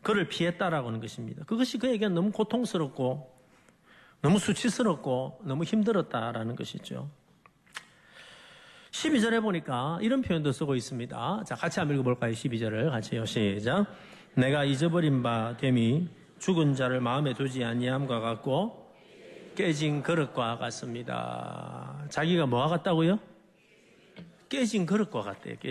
그를 피했다라고 하는 것입니다. 그것이 그에게 너무 고통스럽고 너무 수치스럽고 너무 힘들었다라는 것이죠. 12절에 보니까 이런 표현도 쓰고 있습니다. 자, 같이 한번 읽어볼까요? 12절을 같이요. 시작. 내가 잊어버린 바 됨이 죽은 자를 마음에 두지 아니함과 같고 깨진 그릇과 같습니다. 자기가 뭐와 같다고요? 깨진 그릇과 같대요.